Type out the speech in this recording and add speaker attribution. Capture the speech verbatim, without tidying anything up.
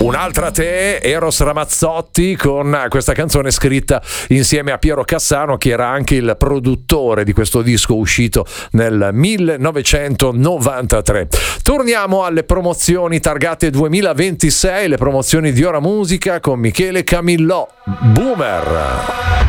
Speaker 1: Un'altra te, Eros Ramazzotti, con questa canzone scritta insieme a Piero Cassano, che era anche il produttore di questo disco uscito nel millenovecentonovantatré. Torniamo alle promozioni targate duemilaventisei, le promozioni di Ora Musica con Michele Camillò, Boomer.